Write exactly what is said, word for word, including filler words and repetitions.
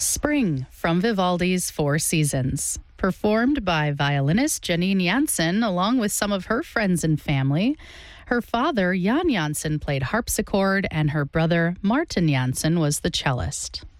Spring from Vivaldi's Four Seasons, performed by violinist Janine Jansen along with some of her friends and family. Her father, Jan Jansen, played harpsichord, and her brother, Martin Jansen, was the cellist.